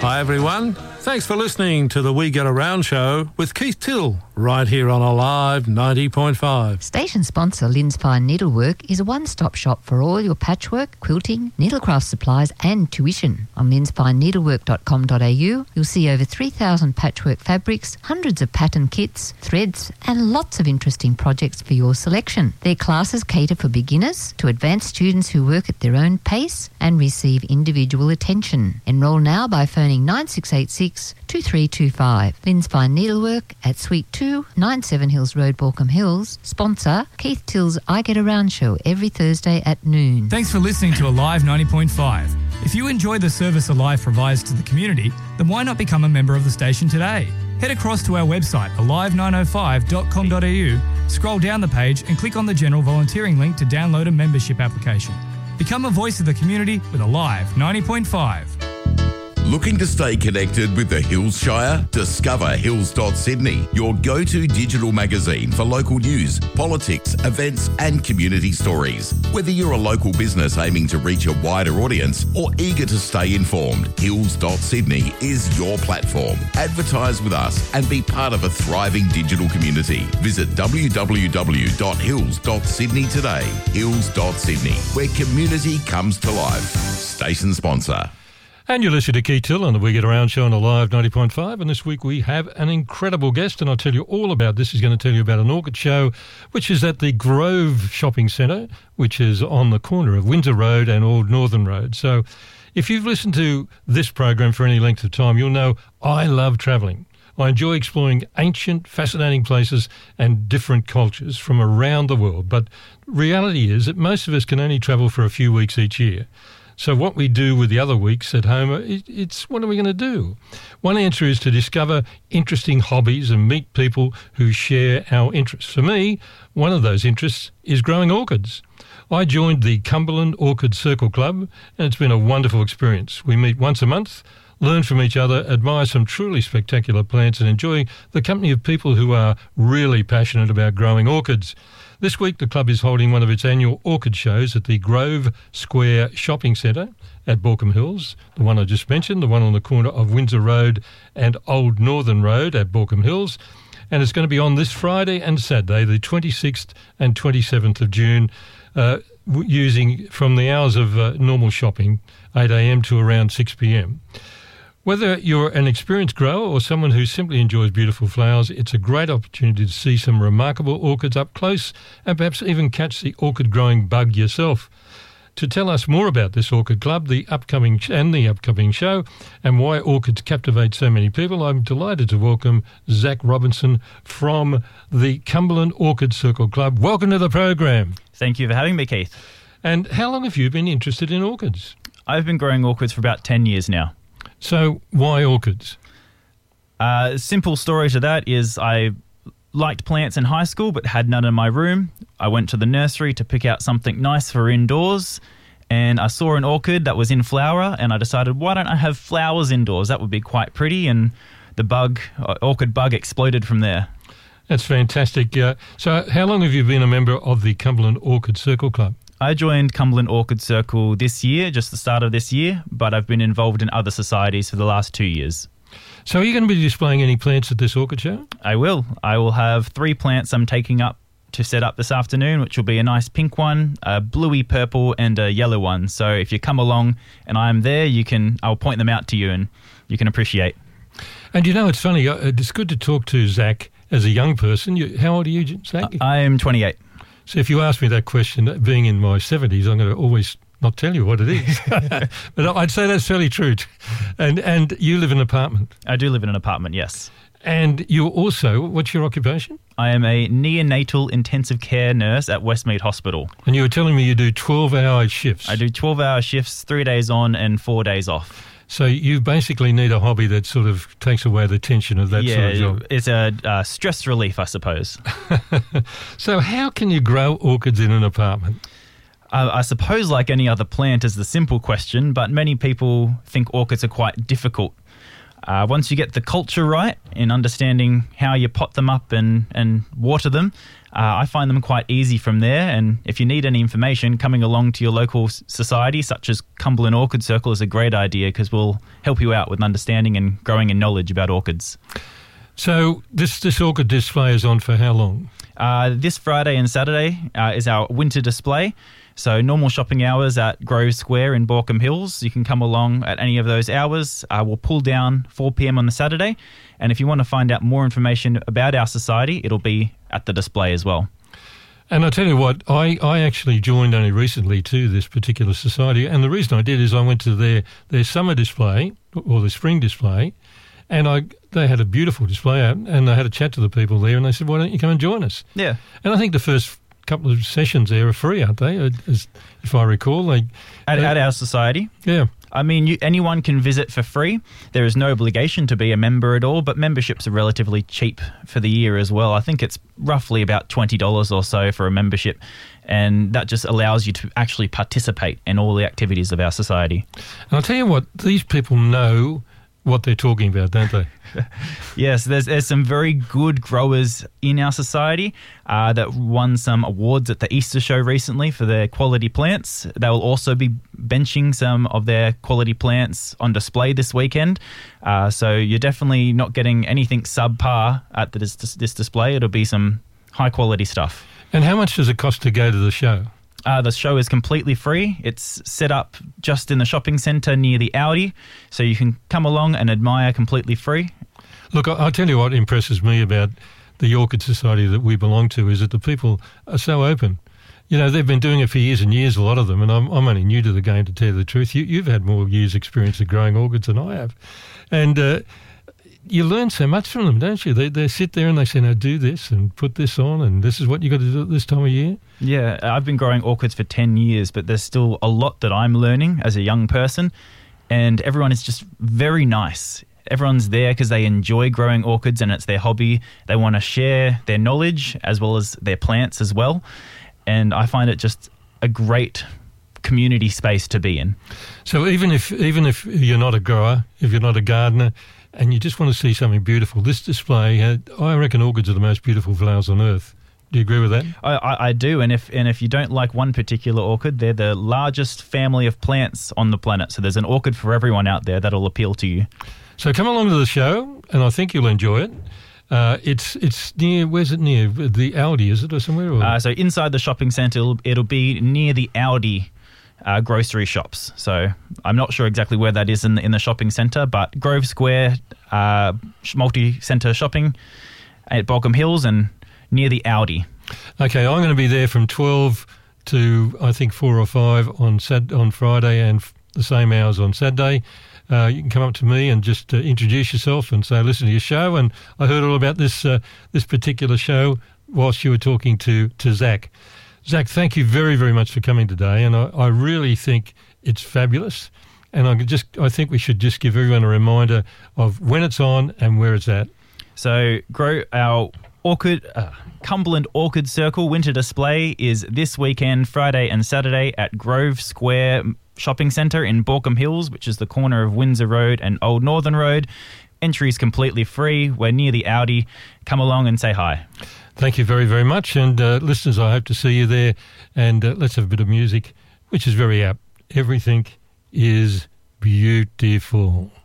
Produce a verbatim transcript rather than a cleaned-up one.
Hi everyone, thanks for listening to the We Get Around show with Keith Till, right here on Alive ninety point five. Station sponsor Lynn's Fine Needlework is a one-stop shop for all your patchwork, quilting, needlecraft supplies and tuition. On lyns fine needlework dot com dot a u, you'll see over three thousand patchwork fabrics, hundreds of pattern kits, threads and lots of interesting projects for your selection. Their classes cater for beginners to advanced students who work at their own pace and receive individual attention. Enrol now by phoning nine six eight six, two three two five. Lynn's Fine Needlework at Suite two, ninety-seven Hills Road, Baulkham Hills. Sponsor Keith Till's I Get Around show every Thursday at noon. Thanks for listening to Alive ninety point five. If you enjoy the service Alive provides to the community, then why not become a member of the station today? Head across to our website, alive nine oh five dot com dot a u, scroll down the page and click on the general volunteering link to download a membership application. Become a voice of the community with Alive ninety point five. Looking to stay connected with the Hills Shire? Discover hills dot sydney, your go-to digital magazine for local news, politics, events and community stories. Whether you're a local business aiming to reach a wider audience or eager to stay informed, hills dot sydney is your platform. Advertise with us and be part of a thriving digital community. Visit w w w dot hills dot sydney today. hills dot sydney, where community comes to life. Station sponsor. And you're listening to Keith Till on the We Get Around show on Alive ninety point five, and this week we have an incredible guest, and I'll tell you all about this. He's going to tell you about an orchid show, which is at the Grove Shopping Centre, which is on the corner of Windsor Road and Old Northern Road. So if you've listened to this program for any length of time, you'll know I love travelling. I enjoy exploring ancient, fascinating places and different cultures from around the world, but reality is that most of us can only travel for a few weeks each year. So what we do with the other weeks at home, it, it's what are we going to do? One answer is to discover interesting hobbies and meet people who share our interests. For me, one of those interests is growing orchids. I joined the Cumberland Orchid Circle Club, and it's been a wonderful experience. We meet once a month, learn from each other, admire some truly spectacular plants and enjoy the company of people who are really passionate about growing orchids. This week, the club is holding one of its annual orchid shows at the Grove Square Shopping Centre at Baulkham Hills, the one I just mentioned, the one on the corner of Windsor Road and Old Northern Road at Baulkham Hills. And it's going to be on this Friday and Saturday, the twenty-sixth and twenty-seventh of June, uh, using from the hours of uh, normal shopping, eight a m to around six p m. Whether you're an experienced grower or someone who simply enjoys beautiful flowers, it's a great opportunity to see some remarkable orchids up close and perhaps even catch the orchid growing bug yourself. To tell us more about this orchid club, the upcoming and the upcoming show, and why orchids captivate so many people, I'm delighted to welcome Zach Robinson from the Cumberland Orchid Circle Club. Welcome to the program. Thank you for having me, Keith. And how long have you been interested in orchids? I've been growing orchids for about ten years now. So why orchids? Uh, simple story to that is I liked plants in high school but had none in my room. I went to the nursery to pick out something nice for indoors, and I saw an orchid that was in flower, and I decided, why don't I have flowers indoors? That would be quite pretty, and the bug, uh, orchid bug exploded from there. That's fantastic. Uh, so how long have you been a member of the Cumberland Orchid Circle Club? I joined Cumberland Orchid Circle this year, just the start of this year, but I've been involved in other societies for the last two years. So are you going to be displaying any plants at this orchid show? I will. I will have three plants I'm taking up to set up this afternoon, which will be a nice pink one, a bluey purple and a yellow one. So if you come along and I'm there, you can. I'll point them out to you and you can appreciate. And you know, it's funny, it's good to talk to Zach as a young person. You, how old are you, Zach? I am twenty-eight. So if you ask me that question, being in my seventies, I'm going to always not tell you what it is. But I'd say that's fairly true. And and you live in an apartment? I do live in an apartment, yes. And you also, what's your occupation? I am a neonatal intensive care nurse at Westmead Hospital. And you were telling me you do twelve-hour shifts. I do twelve-hour shifts, three days on and four days off. So you basically need a hobby that sort of takes away the tension of that yeah, sort of job. It's a uh, stress relief, I suppose. So how can you grow orchids in an apartment? Uh, I suppose like any other plant is the simple question, but many people think orchids are quite difficult. Uh, once you get the culture right in understanding how you pot them up and, and water them, Uh, I find them quite easy from there, and if you need any information, coming along to your local s- society, such as Cumberland Orchid Circle, is a great idea because we'll help you out with understanding and growing in knowledge about orchids. So this, this orchid display is on for how long? Uh, this Friday and Saturday uh, is our winter display. So normal shopping hours at Grove Square in Borkham Hills. You can come along at any of those hours. Uh, we'll pull down four p.m. on the Saturday. And if you want to find out more information about our society, it'll be at the display as well. And I tell you what, I, I actually joined only recently to this particular society. And the reason I did is I went to their, their summer display or the spring display. And I they had a beautiful display out, and I had a chat to the people there, and they said, why don't you come and join us? Yeah. And I think the first couple of sessions there are free, aren't they? As, if I recall. They, At, they, at our society? Yeah. I mean, you, anyone can visit for free. There is no obligation to be a member at all, but memberships are relatively cheap for the year as well. I think it's roughly about twenty dollars or so for a membership, and that just allows you to actually participate in all the activities of our society. And I'll tell you what, these people know what they're talking about, don't they? Yes, there's there's some very good growers in our society uh, that won some awards at the Easter show recently for their quality plants. They will also be benching some of their quality plants on display this weekend. Uh, so you're definitely not getting anything subpar at this, this display. It'll be some high quality stuff. And how much does it cost to go to the show? Uh, the show is completely free. It's set up just in the shopping centre near the Audi, so you can come along and admire completely free. Look, I- I'll tell you what impresses me about the Orchid Society that we belong to is that the people are so open. You know, they've been doing it for years and years, a lot of them, and I'm, I'm only new to the game, to tell you the truth. You, you've had more years' experience of growing orchids than I have. And uh, you learn so much from them, don't you? They they sit there and they say, no, do this and put this on, and this is what you got to do at this time of year. Yeah, I've been growing orchids for ten years, but there's still a lot that I'm learning as a young person, and everyone is just very nice. Everyone's there because they enjoy growing orchids and it's their hobby. They want to share their knowledge as well as their plants as well, and I find it just a great community space to be in. So even if even if you're not a grower, if you're not a gardener, and you just want to see something beautiful, this display, uh, I reckon orchids are the most beautiful flowers on earth. Do you agree with that? I, I, I do, and if and if you don't like one particular orchid, they're the largest family of plants on the planet. So there's an orchid for everyone out there that'll appeal to you. So come along to the show, and I think you'll enjoy it. Uh, it's it's near, where's it near? The Audi, is it, or somewhere? Or? Uh, so inside the shopping centre, it'll, it'll be near the Audi uh, grocery shops. So I'm not sure exactly where that is in the, in the shopping centre, but Grove Square uh, multi-centre shopping at Borkham Hills and near the Audi. Okay, I'm going to be there from twelve to, I think, four or five on Sat- on Friday and f- the same hours on Saturday. Uh, you can come up to me and just uh, introduce yourself and say, listen to your show. And I heard all about this uh, this particular show whilst you were talking to, to Zach. Zach, thank you very, very much for coming today. And I, I really think it's fabulous. And I could just I think we should just give everyone a reminder of when it's on and where it's at. So grow our Orchid, uh, Cumberland Orchid Circle winter display is this weekend, Friday and Saturday at Grove Square Shopping Centre in Borkham Hills, which is the corner of Windsor Road and Old Northern Road. Entry is completely free. We're near the Audi. Come along and say hi. Thank you very, very much. And uh, listeners, I hope to see you there. And uh, let's have a bit of music, which is very apt. Everything is beautiful.